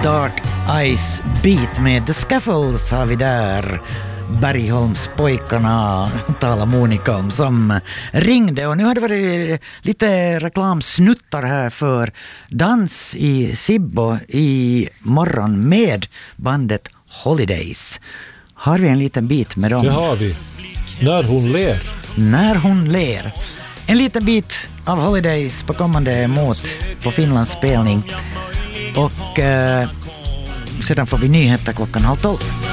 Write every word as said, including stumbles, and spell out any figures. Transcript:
Dark Eyes Beat med The Scaffolds har vi där. Bergholmspojkarna talar Monica om som ringde, och nu har det varit lite reklamsnuttar här för dans i Sibbo i morgon med bandet Holidays. Har vi en liten bit med dem? Det har vi. När hon ler. När hon ler. En liten bit av Holidays på kommande mot på Finlands spelning. Och eh, sedan får vi nyheter klockan halv tolv.